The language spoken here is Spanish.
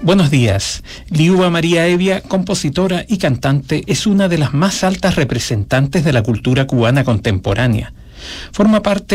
Buenos días. Liuba María Evia, compositora y cantante, es una de las más altas representantes de la cultura cubana contemporánea. Forma parte